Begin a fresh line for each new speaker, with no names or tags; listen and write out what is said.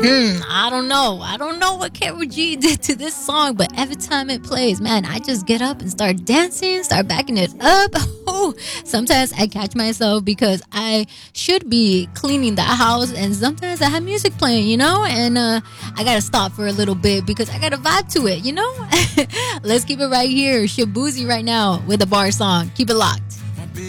I don't know. I don't know what Karol G did to this song, but every time it plays, man, I just get up and start dancing, start backing it up. Oh, sometimes I catch myself because I should be cleaning the house, and sometimes I have music playing, and I gotta stop for a little bit because I gotta vibe to it, Let's keep it right here. Shaboozey right now with a bar song. Keep it locked.